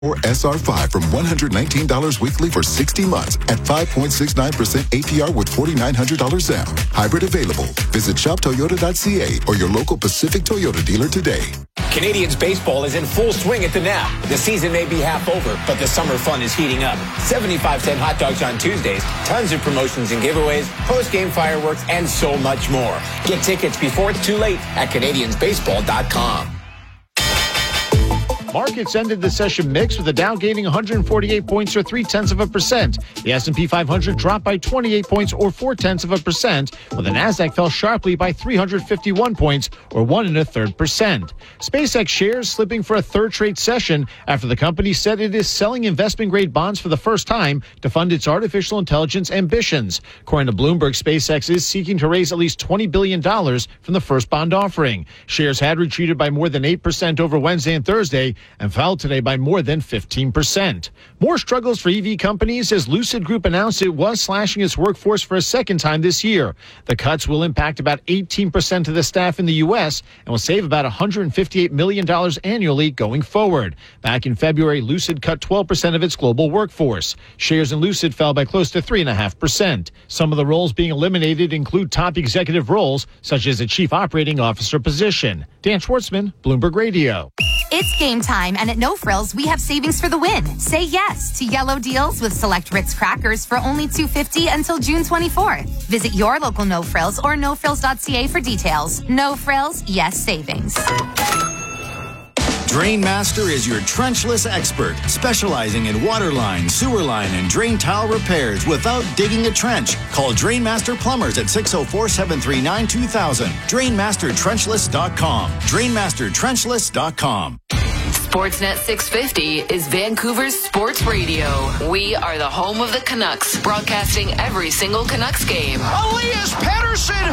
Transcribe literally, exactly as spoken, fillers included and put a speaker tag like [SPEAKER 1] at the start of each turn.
[SPEAKER 1] Or S R five from one hundred nineteen dollars weekly for sixty months at five point six nine percent A P R with four thousand nine hundred dollars down. Hybrid available. Visit shop toyota dot c a or your local Pacific Toyota dealer today.
[SPEAKER 2] Canadians baseball is in full swing at the Now. The season may be half over, but the summer fun is heating up. seventy-five cent hot dogs on Tuesdays, tons of promotions and giveaways, post-game fireworks, and so much more. Get tickets before it's too late at Canadians baseball dot com.
[SPEAKER 3] Markets ended the session mixed, with the Dow gaining one hundred forty-eight points or three-tenths of a percent. The S and P five hundred dropped by twenty-eight points or four-tenths of a percent, while the Nasdaq fell sharply by three hundred fifty-one points or one and a third percent. SpaceX shares slipping for a third straight session after the company said it is selling investment-grade bonds for the first time to fund its artificial intelligence ambitions. According to Bloomberg, SpaceX is seeking to raise at least twenty billion dollars from the first bond offering. Shares had retreated by more than eight percent over Wednesday and Thursday, and fell today by more than fifteen percent. More struggles for E V companies as Lucid Group announced it was slashing its workforce for a second time this year. The cuts will impact about eighteen percent of the staff in the U S and will save about one hundred fifty-eight million dollars annually going forward. Back in February, Lucid cut twelve percent of its global workforce. Shares in Lucid fell by close to three point five percent. Some of the roles being eliminated include top executive roles, such as a chief operating officer position. Dan Schwartzman, Bloomberg Radio.
[SPEAKER 4] It's game time, and at No Frills, we have savings for the win. Say yes to yellow deals with select Ritz crackers for only two dollars and fifty cents until June twenty-fourth. Visit your local No Frills or no frills dot c a for details. No Frills, yes savings.
[SPEAKER 5] Drainmaster is your trenchless expert, specializing in water line, sewer line, and drain tile repairs without digging a trench. Call Drainmaster Plumbers at six oh four, seven three nine, two thousand. drain master trenchless dot com. drain master trenchless dot com.
[SPEAKER 6] Sportsnet six fifty is Vancouver's sports radio. We are the home of the Canucks, broadcasting every single Canucks game.
[SPEAKER 7] Elias Pettersson